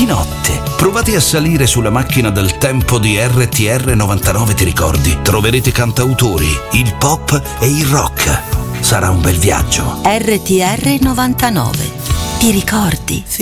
di notte. Provate a salire sulla macchina del tempo di RTR 99, ti ricordi? Troverete cantautori, il pop e il rock. Sarà un bel viaggio. RTR 99, ti ricordi?